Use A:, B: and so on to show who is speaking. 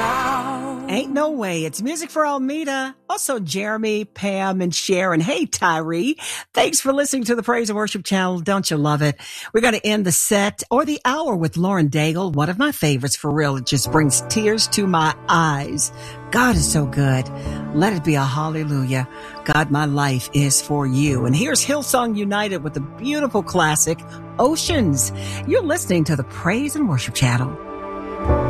A: Ain't no way. It's music for Almeda. Also, Jeremy, Pam, and Sharon. Hey, Tyree. Thanks for listening to the Praise and Worship Channel. Don't you love it? We're going to end the set or the hour with Lauren Daigle. One of my favorites, for real. It just brings tears to my eyes. God is so good. Let it be a hallelujah. God, my life is for you. And here's Hillsong United with the beautiful classic, Oceans. You're listening to the Praise and Worship Channel.